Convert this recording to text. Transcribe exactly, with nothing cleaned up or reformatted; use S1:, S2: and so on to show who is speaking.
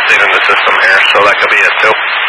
S1: updating the system here, so that could be it too.